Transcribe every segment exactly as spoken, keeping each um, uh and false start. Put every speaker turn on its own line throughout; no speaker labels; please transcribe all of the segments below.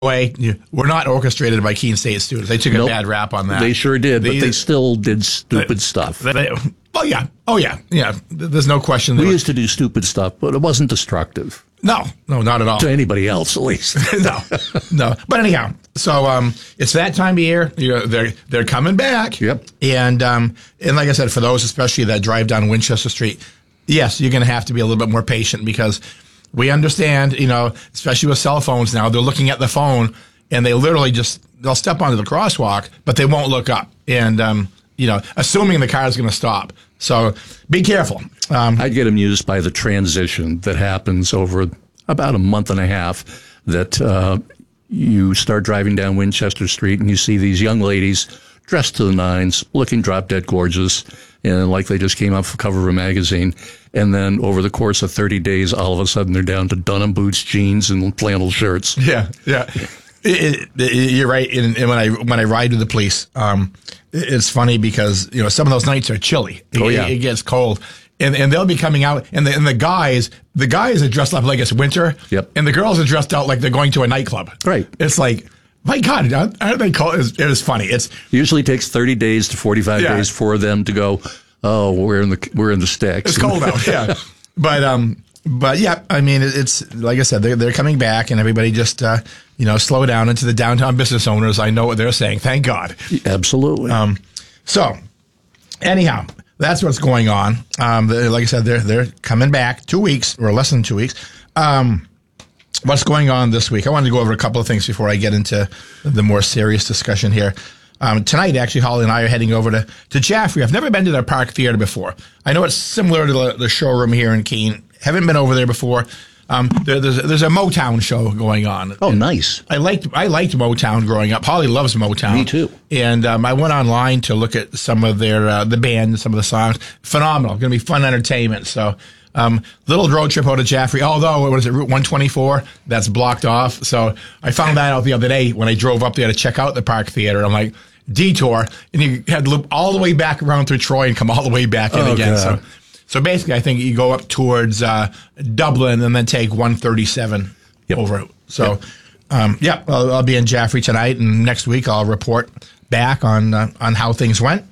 way, we're not orchestrated by Keene State students. They took
Nope.
a bad rap on that.
They sure did,
They-
but they still did stupid
they-
stuff.
They, oh yeah, oh yeah, yeah. There's no question.
We
There-
used to do stupid stuff, but it wasn't destructive
no, no, not at all.
to anybody else, at least.
no, no. But anyhow, so um, it's that time of year. You know, they're they're coming back.
Yep.
And um, and like I said, for those especially that drive down Winchester Street, yes, you're going to have to be a little bit more patient because we understand. You know, especially with cell phones now, they're looking at the phone and they literally just they'll step onto the crosswalk, but they won't look up. And um, you know, assuming the car is going to stop. So be careful. Um,
I get amused by the transition that happens over about a month and a half that uh, you start driving down Winchester Street and you see these young ladies dressed to the nines, looking drop dead gorgeous, and like they just came off the cover of a magazine. And then over the course of thirty days, all of a sudden they're down to denim boots, jeans, and flannel shirts.
Yeah, yeah. It, it, you're right. And, and when I when I ride with the police, um, it, it's funny because you know some of those nights are chilly. It,
Oh, yeah.
it, it gets cold, and and they'll be coming out, and the and the guys, the guys are dressed up like it's winter.
Yep.
And the girls are dressed out like they're going to a nightclub.
Right.
It's like, my God, aren't aren't they cold? It's, it is funny. It's
Usually takes thirty days to forty-five
Yeah.
days for them to go, oh, we're in the we're in the sticks.
it's cold out. Yeah. But um. But yeah, I mean, it- it's like I said, they're they're coming back, and everybody just uh, you know slow down. Into the downtown business owners, I know what they're saying. Thank God.
Absolutely.
Um, so, anyhow, that's what's going on. Um, the, like I said, they're they're coming back two weeks or less than two weeks. Um, what's going on this week? I wanted to go over a couple of things before I get into the more serious discussion here. Um, tonight, actually, Holly and I are heading over to to Jaffrey. I've never been to their Park Theater before. I know it's similar to the, the showroom here in Keene. Haven't been over there before. Um, there, there's there's a Motown show going on.
oh, nice.
I liked I liked Motown growing up. Holly loves Motown.
Me too.
And um, I went online to look at some of their uh, the band, some of the songs. Phenomenal. Going to be fun entertainment. So um, little road trip out to Jaffrey. Although what is it, Route one twenty-four? That's blocked off. So I found that out the other day when I drove up there to check out the Park Theater. I'm like, detour, and you had to loop all the way back around through Troy and come all the way back in
Oh,
again.
God.
So. So basically, I think you go up towards uh, Dublin and then take one thirty-seven
Yep.
over. So,
Yep.
um, yeah, I'll, I'll be in Jaffrey tonight, and next week I'll report back on uh, on how things went.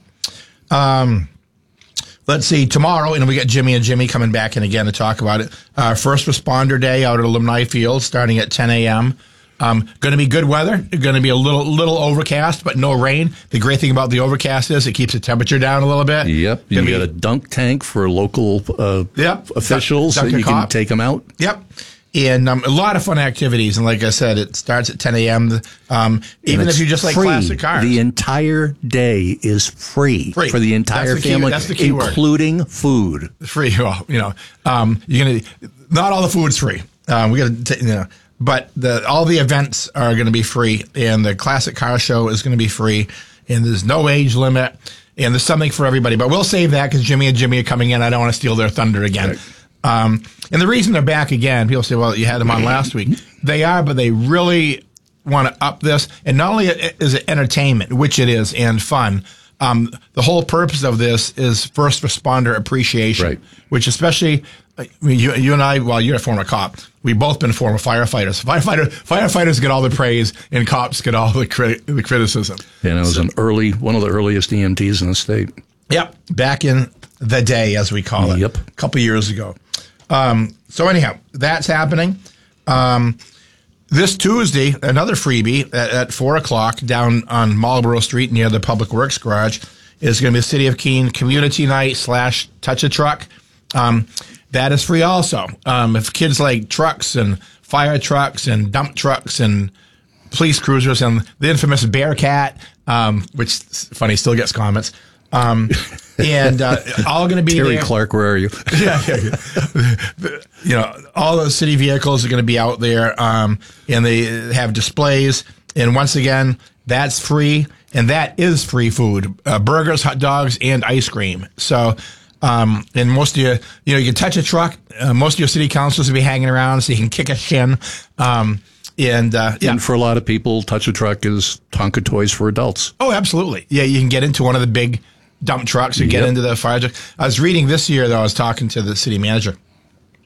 Um, let's see, tomorrow, and we got Jimmy and Jimmy coming back in again to talk about it. Uh, First Responder Day out at Alumni Field, starting at ten a.m. Um, going to be good weather. Going to be a little little overcast, but no rain. The great thing about the overcast is it keeps the temperature down a little bit.
Yep. You
Gonna be-
get a dunk tank for local uh,
Yep.
officials
Dunk-
that you
Dunkin'
can
Cop.
take them out.
Yep. And um, a lot of fun activities. And like I said, it starts at ten a.m. Um, even
And
if
it's
you just like
free.
classic cars.
The entire day is free,
Free.
for the entire
That's the key-
family,
that's the key word.
including food.
free. Well, you know, um, you're going to, not all the food's free. Um, we got to, you know, but the, all the events are going to be free. And the classic car show is going to be free. And there's no age limit. And there's something for everybody. But we'll save that because Jimmy and Jimmy are coming in. I don't want to steal their thunder again.
Right.
Um, and the reason they're back again, people say, well, you had them on last week. They are, but they really want to up this. And not only is it entertainment, which it is, and fun, um, the whole purpose of this is first responder appreciation,
Right.
which especially, I mean, you, you and I, well, you're a former cop. We've both been former firefighters. Firefighter, firefighters get all the praise, and cops get all the, crit, the criticism.
And I was an early, one of the earliest E M Ts in the state.
Yep, back in the day, as we call it.
Yep.
A couple years ago. Um, so anyhow, that's happening. Um, this Tuesday, another freebie at, at four o'clock down on Marlborough Street near the Public Works Garage is going to be the City of Keene Community Night slash Touch a Truck. Um, that is free also. Um, if kids like trucks and fire trucks and dump trucks and police cruisers and the infamous Bearcat, um, which, funny, still gets comments. Um, and uh, all going to be
Terry
there.
Clark, where are you?
yeah, yeah, yeah. You know, all those city vehicles are going to be out there, um, and they have displays. And once again, that's free, and that is free food: uh, burgers, hot dogs, and ice cream. So, um, and most of your, you know, you can touch a truck. Uh, most of your city councils will be hanging around, so you can kick a shin. Um, and uh, yeah,
And for a lot of people, Touch a Truck is Tonka toys for adults.
oh, absolutely. Yeah, you can get into one of the big dump trucks or get
Yep.
into the fire truck. I was reading this year, though, I was talking to the city manager,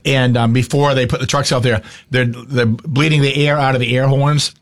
And um, before they put the trucks out there, they're they're bleeding the air out of the air horns